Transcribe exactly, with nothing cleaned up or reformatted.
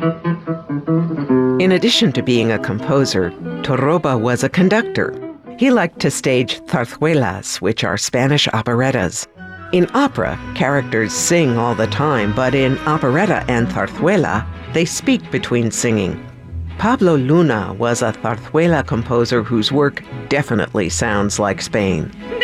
In addition to being a composer, Torroba was a conductor. He liked to stage zarzuelas, which are Spanish operettas. In opera, characters sing all the time, but in operetta and zarzuela, they speak between singing. Pablo Luna was a zarzuela composer whose work definitely sounds like Spain.